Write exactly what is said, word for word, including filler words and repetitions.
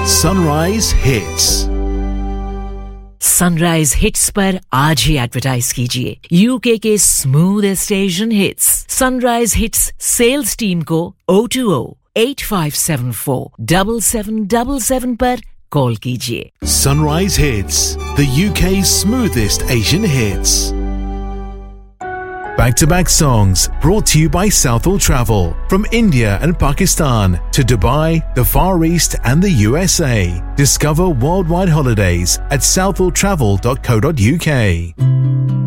Sunrise Hits. Sunrise hits पर आज ही advertise कीजिए यूके के smoothest Asian hits sunrise hits sales team को oh two oh eight five seven four seven seven seven seven पर call कीजिए. Sunrise Hits, the U K's smoothest Asian hits. Back-to-back songs brought to you by Southall Travel. From India and Pakistan to Dubai, the Far East and the U S A. Discover worldwide holidays at southall travel dot co dot uk.